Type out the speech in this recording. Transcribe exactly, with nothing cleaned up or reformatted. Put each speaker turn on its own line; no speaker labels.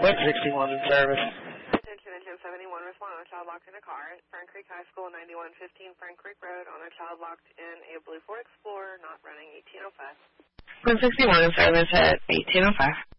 Point sixty-one in service.
Attention, engine seventy-one, respond on a child locked in a car at Fern Creek High School, ninety-one fifteen Fern Creek Road, on a child locked in a blue Ford Explorer, not running eighteen oh five.
Point sixty-one in service at eighteen oh five.